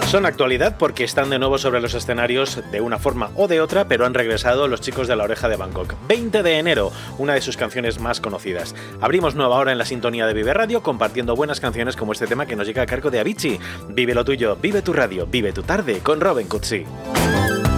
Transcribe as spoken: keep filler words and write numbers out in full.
Son actualidad porque están de nuevo sobre los escenarios de una forma o de otra, pero han regresado los chicos de La Oreja de Bangkok. veinte de enero, una de sus canciones más conocidas. Abrimos nueva hora en la sintonía de Vive Radio, compartiendo buenas canciones como este tema que nos llega a cargo de Avicii. Vive lo tuyo, vive tu radio, vive tu tarde con Robin Cutsi.